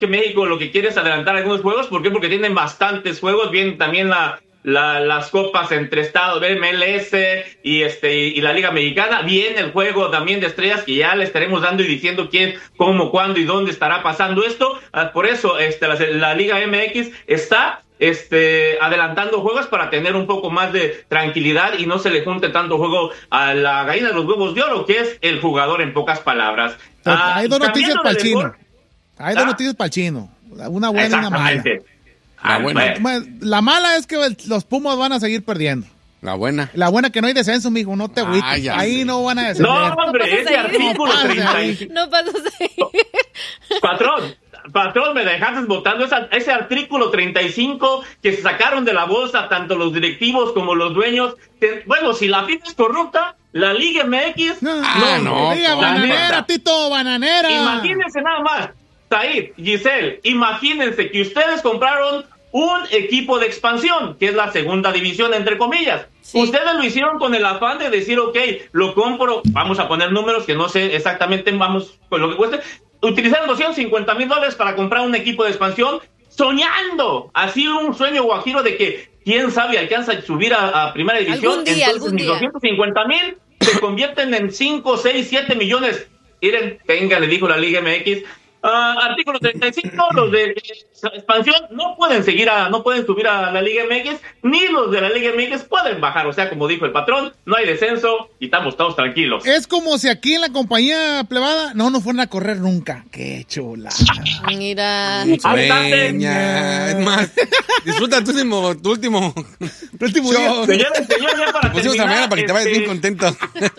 que México lo que quiere es adelantar algunos juegos. ¿Por qué? Porque tienen bastantes juegos. Vienen también las copas entre estados, MLS y la Liga Mexicana. Viene el juego también de estrellas que ya le estaremos dando y diciendo quién, cómo, cuándo y dónde estará pasando esto. Por eso la Liga MX está adelantando juegos para tener un poco más de tranquilidad y no se le junte tanto juego a la gallina de los huevos de oro, que es el jugador en pocas palabras. Hay dos noticias para el chino. Hay dos noticias para el chino. Una buena y una mala. La mala es que los Pumas van a seguir perdiendo. La buena que no hay descenso, mijo, no te agüites. Ahí no van a descender. No, hombre, ese artículo 35. No pasas ahí. Patrón, me dejaste votando ese artículo 35 que se sacaron de la bolsa tanto los directivos como los dueños. Bueno, si la FIFA es corrupta, la Liga MX... No. Liga bananera, Tito, bananera. Imagínense nada más, Said, Giselle, imagínense que ustedes compraron un equipo de expansión, que es la segunda división, entre comillas. Sí. Ustedes lo hicieron con el afán de decir, ok, lo compro, vamos a poner números que no sé exactamente, vamos con lo que cueste. Utilizaron $250,000 para comprar un equipo de expansión, soñando, así un sueño guajiro de que, quién sabe, alcanza a subir a primera división. Entonces, mis $250,000 se convierten en 5, 6, 7 millones. Miren, venga, le dijo la Liga MX. Artículo 35, los de expansión no pueden subir a la Liga MX, ni los de la Liga MX pueden bajar. O sea, como dijo el patrón, no hay descenso y estamos todos tranquilos. Es como si aquí en la compañía plebada no fueran a correr nunca. ¡Qué chula! Mira. Es más, disfruta tu último show. Señores, ya para terminar. Para que te vayas bien contento.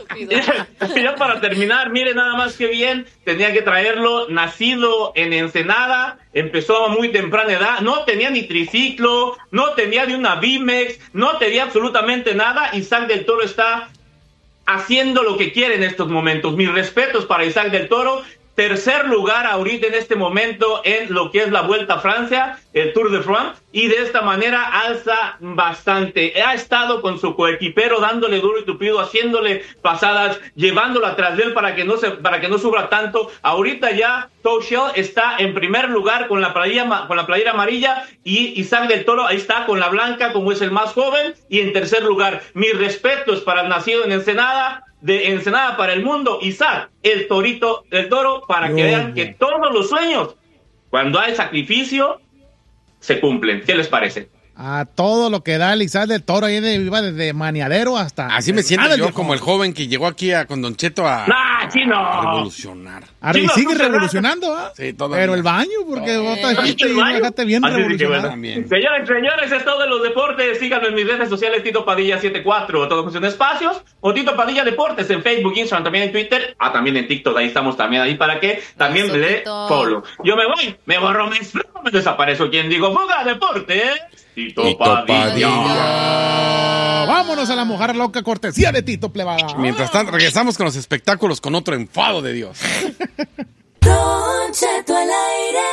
Ya para terminar, mire nada más que bien, tenía que traerlo, nacido en Ensenada, empezó a muy temprana edad, no tenía ni triciclo, no tenía ni una BMX, no tenía absolutamente nada. Isaac del Toro está haciendo lo que quiere en estos momentos. Mis respetos para Isaac del Toro. Tercer lugar ahorita en este momento en lo que es la Vuelta a Francia, el Tour de France, y de esta manera alza bastante. Ha estado con su coequipero dándole duro y tupido, haciéndole pasadas, llevándolo atrás de él para que no sufra tanto. Ahorita ya Touchel está en primer lugar con la playera amarilla, y Isaac del Toro ahí está con la blanca, como es el más joven, y en tercer lugar. Mis respetos para el nacido en Ensenada, de Ensenada para el mundo, Isaac, el Toro, para que vean que todos los sueños, cuando hay sacrificio, se cumplen. ¿Qué les parece? A todo lo que da el Isaac del Toro, ahí iba desde maniadero hasta... Así me siento yo, como el joven que llegó aquí con Don Cheto a revolucionar. Sigue revolucionando, ¿ah? Sí, todo. Pero el baño, porque vos dejaste bien revolucionado. Señores, es todo de los deportes. Síganme en mis redes sociales, Tito Padilla 74, todo cuestión de espacios, o Tito Padilla Deportes en Facebook, Instagram, también en Twitter, también en TikTok, ahí estamos también ahí para que también me dé follow. Yo me voy, me borro, me desaparezco. ¿Quién digo? ¡Fuga Deportes! Tito Padilla. Vámonos a la mujer loca, cortesía de Tito Plebada. Mientras tanto, regresamos con los espectáculos con otro enfado de Dios. Don Cheto al aire.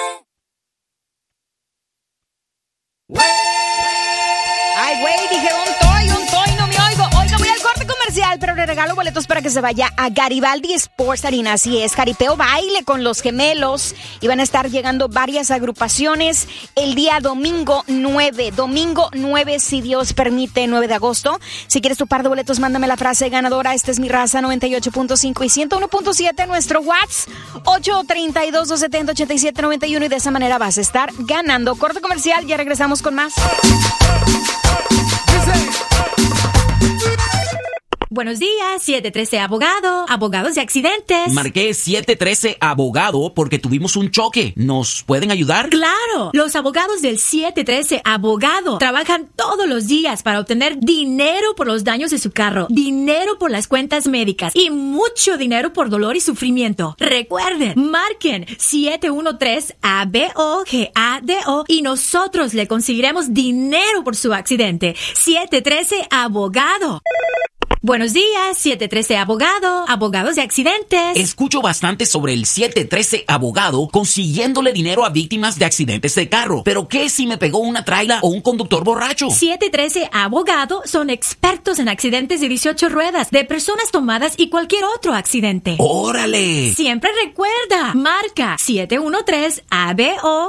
Ay, güey, dije, un toy, no me oigo. Oiga, voy al corte comercial, pero le regalo boletos para que se vaya a Garibaldi Sports Arena. Así es, jaripeo baile con los gemelos. Y van a estar llegando varias agrupaciones el día domingo 9, si Dios permite, 9 de agosto. Si quieres tu par de boletos, mándame la frase ganadora. Esta es mi raza, 98.5 y 101.7, nuestro WhatsApp, 832-270-8791. Y de esa manera vas a estar ganando. Corte comercial, ya regresamos con más. Buenos días, 713 Abogado, abogados de accidentes. Marqué 713 Abogado porque tuvimos un choque. ¿Nos pueden ayudar? ¡Claro! Los abogados del 713 Abogado trabajan todos los días para obtener dinero por los daños de su carro, dinero por las cuentas médicas y mucho dinero por dolor y sufrimiento. Recuerden, marquen 713-ABOGADO y nosotros le conseguiremos dinero por su accidente. 713 Abogado. Buenos días, 713 Abogado, abogados de accidentes. Escucho bastante sobre el 713 Abogado consiguiéndole dinero a víctimas de accidentes de carro. ¿Pero qué si me pegó una traila o un conductor borracho? 713 Abogado son expertos en accidentes de 18 ruedas, de personas tomadas y cualquier otro accidente. ¡Órale! Siempre recuerda, marca 713-ABO